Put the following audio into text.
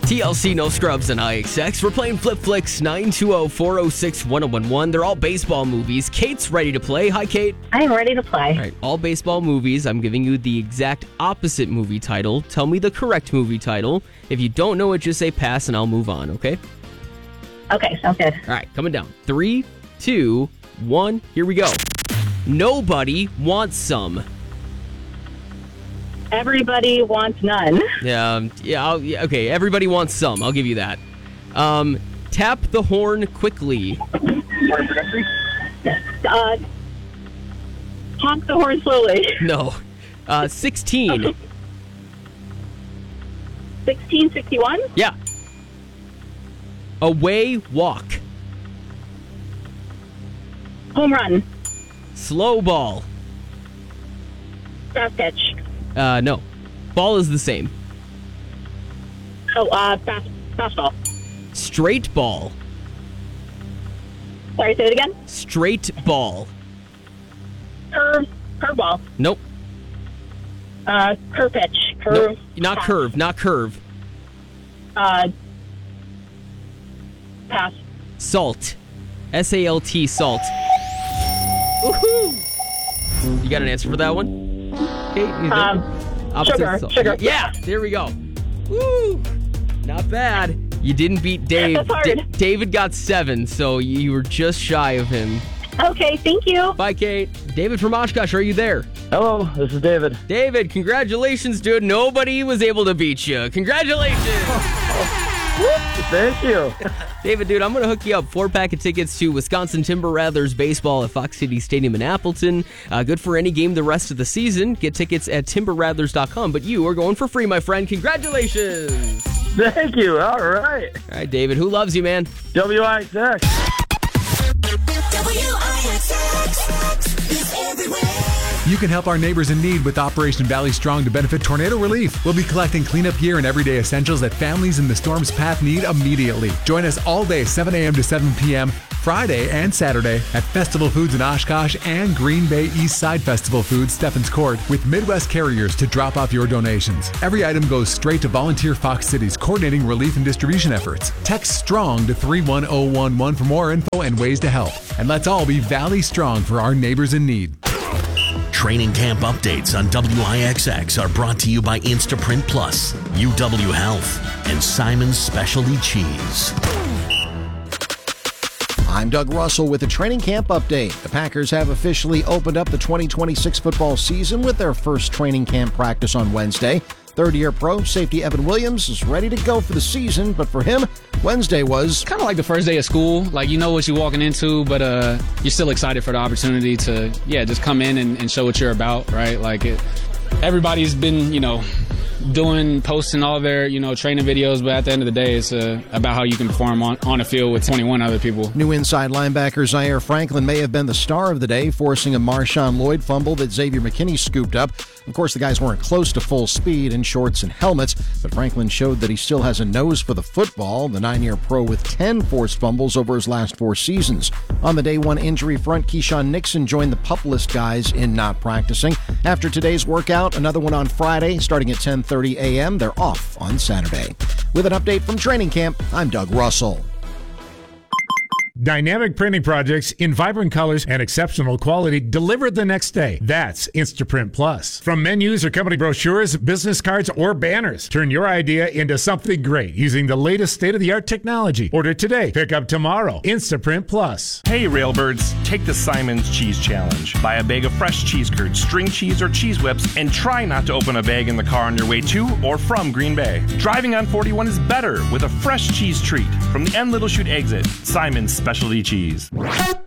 TLC, No Scrubs, and IXX. We're playing Flip Flicks 920-406-1011. They're all baseball movies. Kate's ready to play. Hi, Kate. I am ready to play. All right, all baseball movies. I'm giving you the exact opposite movie title. Tell me the correct movie title. If you don't know it, just say pass and I'll move on, okay? Okay, sounds good. All right, coming down. 3, 2, 1, here we go. Nobody wants some. Everybody wants none. Okay, everybody wants some. I'll give you that. Tap the horn quickly. Honk the horn slowly. No. 16. 1661? Yeah. Away walk. Home run. Slow ball. Fast pitch. No. Ball is the same. Fastball. Straight ball. Sorry, say it again. Straight ball. Curveball. Nope. Curve pitch. Nope. Not curve. Pass. Salt. SALT, salt. Woohoo! You got an answer for that one? Kate, Sugar. Yeah, there we go. Woo! Not bad. You didn't beat Dave. That's hard. David got 7, so you were just shy of him. Okay, thank you. Bye, Kate. David from Oshkosh, are you there? Hello, this is David. David, congratulations, dude. Nobody was able to beat you. Congratulations. Thank you. David, dude, I'm going to hook you up 4-pack of tickets to Wisconsin Timber Rattlers baseball at Fox City Stadium in Appleton. Good for any game the rest of the season. Get tickets at timberrattlers.com, but you are going for free, my friend. Congratulations. Thank you. All right. All right, David, who loves you, man? WIXX. WIXX is everywhere. You can help our neighbors in need with Operation Valley Strong to benefit tornado relief. We'll be collecting cleanup gear and everyday essentials that families in the storm's path need immediately. Join us all day, 7 a.m. to 7 p.m., Friday and Saturday at Festival Foods in Oshkosh and Green Bay East Side Festival Foods, Stephens Court, with Midwest carriers to drop off your donations. Every item goes straight to Volunteer Fox Cities, coordinating relief and distribution efforts. Text STRONG to 31011 for more info and ways to help. And let's all be Valley Strong for our neighbors in need. Training camp updates on WIXX are brought to you by Instaprint Plus, UW Health, and Simon's Specialty Cheese. I'm Doug Russell with a training camp update. The Packers have officially opened up the 2026 football season with their first training camp practice on Wednesday. Third-year pro safety Evan Williams is ready to go for the season, but for him, Wednesday was kind of like the first day of school. Like, you know what you're walking into, but you're still excited for the opportunity to, just come in and show what you're about, right? Like, everybody's been, posting all their, training videos, but at the end of the day, it's about how you can perform on a field with 21 other people. New inside linebacker Zaire Franklin may have been the star of the day, forcing a Marshawn Lloyd fumble that Xavier McKinney scooped up. Of course, the guys weren't close to full speed in shorts and helmets, but Franklin showed that he still has a nose for the football, the 9-year pro with 10 forced fumbles over his last 4 seasons. On the day 1 injury front, Keyshawn Nixon joined the pup list guys in not practicing. After today's workout, another one on Friday, starting at 10:30 a.m. They're off on Saturday. With an update from training camp, I'm Doug Russell. Dynamic printing projects in vibrant colors and exceptional quality delivered the next day. That's Instaprint Plus. From menus or company brochures, business cards, or banners, turn your idea into something great using the latest state-of-the-art technology. Order today, pick up tomorrow. Instaprint Plus. Hey, Railbirds, take the Simon's Cheese Challenge. Buy a bag of fresh cheese curds, string cheese, or cheese whips, and try not to open a bag in the car on your way to or from Green Bay. Driving on 41 is better with a fresh cheese treat from the N Little Chute exit. Simon's Specialty Cheese.